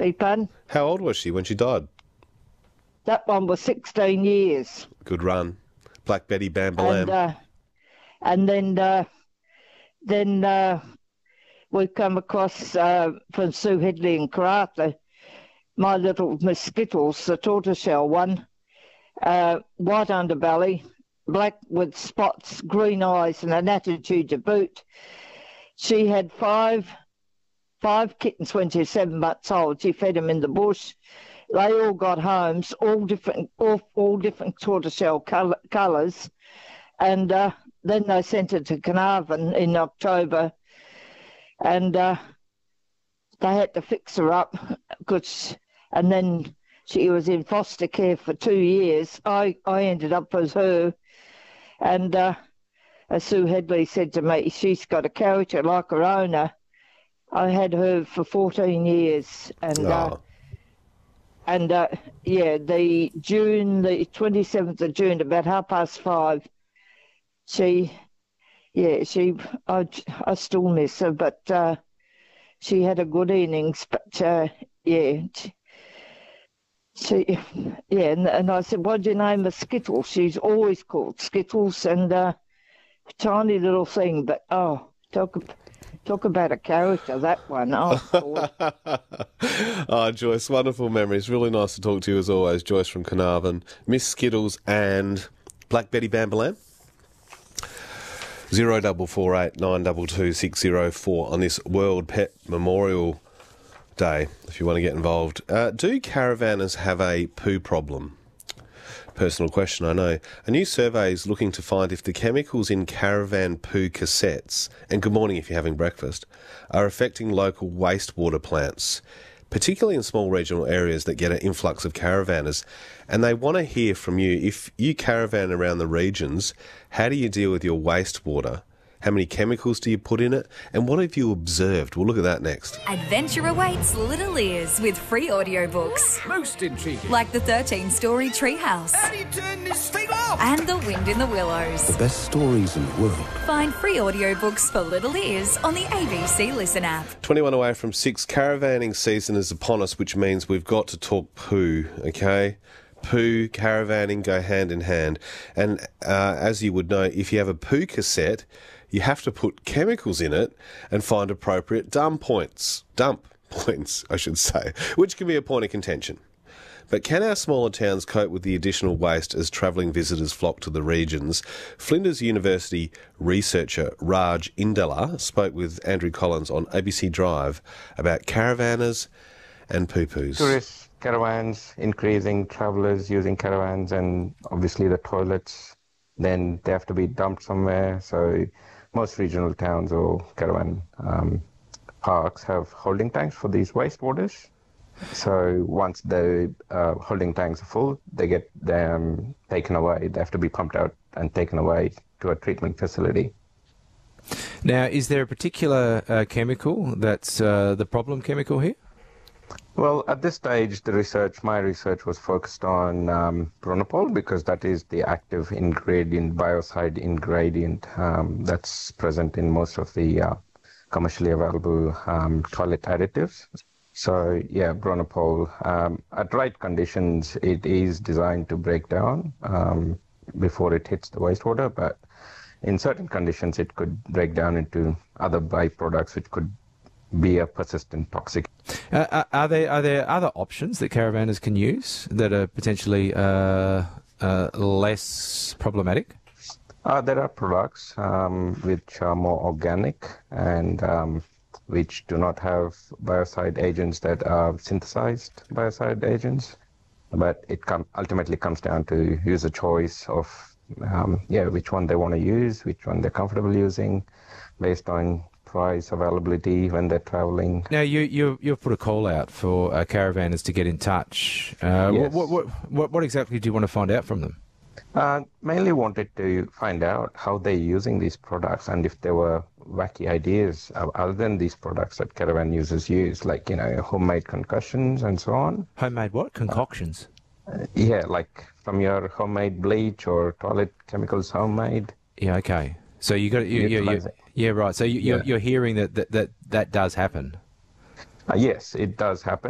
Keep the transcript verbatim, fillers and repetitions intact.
Beg pardon? How old was she when she died? That one was sixteen years. Good run. Black Betty Bambalam. And, uh, and then, uh, then uh, we come across uh, from Sue Headley and Karratha, my little Miss Skittles, the tortoiseshell one, uh, white underbelly, black with spots, green eyes, and an attitude to boot. She had five five kittens when she was seven months old. She fed them in the bush. They all got homes, all different, all, all different tortoiseshell colour, colours, and uh, then they sent her to Carnarvon in October, and uh, they had to fix her up, cause, and then she was in foster care for two years. I, I ended up as her, and uh, as Sue Headley said to me, she's got a character like her owner. I had her for fourteen years, and Oh. uh, and uh, yeah, the June, the twenty-seventh of June, about half past five, she, yeah, she, I, I still miss her, but uh, she had a good innings, but uh, yeah, she, she, yeah, and, and I said, what'd you name her? Skittles? She's always called Skittles, and uh, tiny little thing, but oh, talk about. Talk about a character, that one. Oh, God. Oh, Joyce, wonderful memories. Really nice to talk to you as always. Joyce from Carnarvon, Miss Skittles and Black Betty Bambalam. Zero double four eight nine double two six zero four on this World Pet Memorial Day, if you want to get involved. Uh, do caravanners have a poo problem? Personal question, I know. A new survey is looking to find if the chemicals in caravan poo cassettes, and good morning if you're having breakfast, are affecting local wastewater plants, particularly in small regional areas that get an influx of caravanners. And they want to hear from you. If you caravan around the regions, how do you deal with your wastewater? How many chemicals do you put in it? And what have you observed? We'll look at that next. Adventure awaits little ears with free audiobooks. Most intriguing. Like the thirteen-story Treehouse. How do you turn this thing off? And The Wind in the Willows. The best stories in the world. Find free audiobooks for little ears on the A B C Listen app. twenty-one away from six. Caravanning season is upon us, which means we've got to talk poo, okay? Poo, caravanning go hand in hand. And uh, as you would know, if you have a poo cassette, you have to put chemicals in it and find appropriate dump points. Dump points, I should say, which can be a point of contention. But can our smaller towns cope with the additional waste as travelling visitors flock to the regions? Flinders University researcher Raj Indala spoke with Andrew Collins on A B C Drive about caravanners and poo-poos. Tourists, caravans, increasing travellers using caravans, and obviously the toilets, then they have to be dumped somewhere. So most regional towns or caravan um, parks have holding tanks for these wastewaters. So once the uh, holding tanks are full, they get them taken away. They have to be pumped out and taken away to a treatment facility. Now, is there a particular uh, chemical that's uh, the problem chemical here? Well, at this stage, the research, my research was focused on um, Bronopol, because that is the active ingredient, biocide ingredient um, that's present in most of the uh, commercially available um, toilet additives. So, yeah, Bronopol, um, at right conditions, it is designed to break down um, before it hits the wastewater, but in certain conditions, it could break down into other byproducts, which could be a persistent toxic. Uh, are there are there other options that caravanners can use that are potentially uh, uh, less problematic? Uh, there are products um, which are more organic and um, which do not have biocide agents that are synthesized biocide agents, but it com- ultimately comes down to user choice of um, yeah which one they want to use, which one they're comfortable using, based on price, availability when they're travelling. Now, you, you, you've put a call out for uh, caravanners to get in touch. Uh, Yes. what, what, what, what exactly do you want to find out from them? Uh, mainly wanted to find out how they're using these products and if there were wacky ideas uh, other than these products that caravan users use, like, you know, homemade concussions and so on. Homemade what? Concoctions? Uh, yeah, like from your homemade bleach or toilet chemicals homemade. Yeah, okay. So you got you, you, you, Utilizing. yeah, right. So you, you're, Yeah. you're hearing that that, that that does happen. Uh, yes, it does happen.